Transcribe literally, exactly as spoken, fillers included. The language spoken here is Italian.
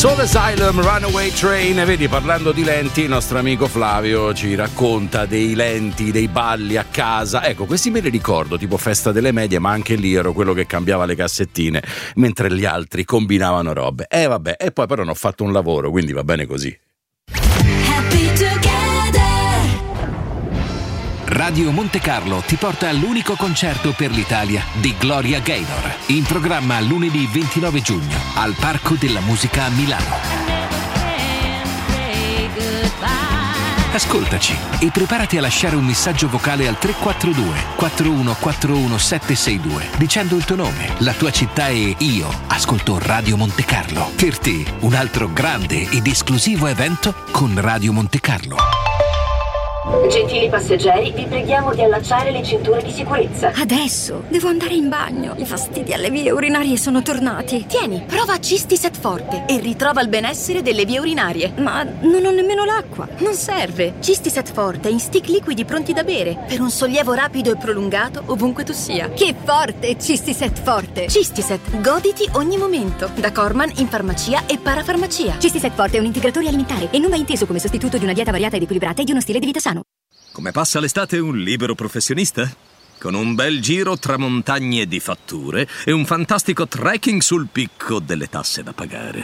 Soul Asylum, Runaway Train. E vedi, parlando di lenti, il nostro amico Flavio ci racconta dei lenti, dei balli a casa. Ecco, questi me li ricordo, tipo festa delle medie, ma anche lì ero quello che cambiava le cassettine mentre gli altri combinavano robe. E eh, vabbè, e poi però non ho fatto un lavoro, quindi va bene così. Radio Monte Carlo ti porta all'unico concerto per l'Italia di Gloria Gaynor, in programma lunedì ventinove giugno al Parco della Musica a Milano. Ascoltaci e preparati a lasciare un messaggio vocale al tre quattro due quattro uno quattro uno sette sei due dicendo il tuo nome, la tua città e io ascolto Radio Monte Carlo. Per te un altro grande ed esclusivo evento con Radio Monte Carlo. Gentili passeggeri, vi preghiamo di allacciare le cinture di sicurezza. Adesso devo andare in bagno. I fastidi alle vie urinarie sono tornati. Tieni, prova Cistiset Forte e ritrova il benessere delle vie urinarie. Ma non ho nemmeno l'acqua. Non serve. Cistiset Forte è in stick liquidi pronti da bere per un sollievo rapido e prolungato ovunque tu sia. Che forte Cistiset Forte! Cistiset, goditi ogni momento. Da Corman in farmacia e parafarmacia. Cistiset Forte è un integratore alimentare e non va inteso come sostituto di una dieta variata ed equilibrata e di uno stile di vita sano. Come passa l'estate un libero professionista? Con un bel giro tra montagne di fatture e un fantastico trekking sul picco delle tasse da pagare.